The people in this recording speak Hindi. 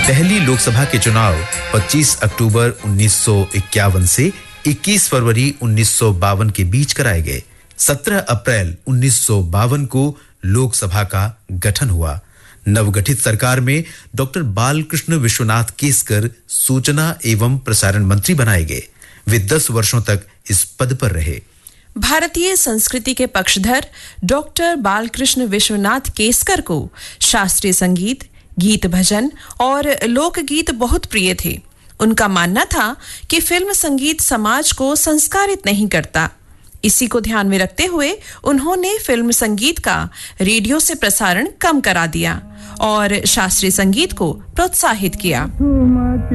पहली लोकसभा के चुनाव 25 अक्टूबर 1951 से 21 फरवरी 1952 के बीच कराए गए। 17 अप्रैल 1952 को लोकसभा का गठन हुआ। नवगठित सरकार में डॉक्टर बालकृष्ण विश्वनाथ केसकर सूचना एवं प्रसारण मंत्री बनाए गए। वे 10 वर्षों तक इस पद पर रहे। भारतीय संस्कृति के पक्षधर डॉक्टर बालकृष्ण विश्वनाथ केसकर को शास्त्रीय संगीत, गीत भजन और लोकगीत बहुत प्रिय थे। उनका मानना था कि फिल्म संगीत समाज को संस्कारित नहीं करता। इसी को ध्यान में रखते हुए उन्होंने फिल्म संगीत का रेडियो से प्रसारण कम करा दिया और शास्त्रीय संगीत को प्रोत्साहित किया।